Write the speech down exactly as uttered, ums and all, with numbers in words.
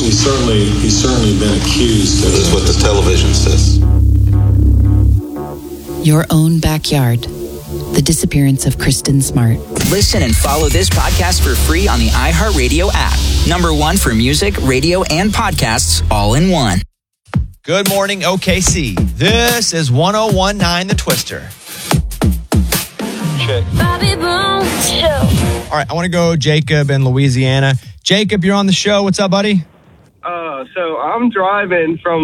he's certainly he's certainly been accused of. This is what the television says. Your own backyard. The disappearance of Kristen Smart. Listen and follow this podcast for free on the iHeartRadio app. Number one for music, radio, and podcasts all in one. Good morning, O K C. This is one oh one point nine The Twister. Check. Bobby Bones Show. All right, I want to go Jacob in Louisiana. Jacob, you're on the show. What's up, buddy? Uh, so I'm driving from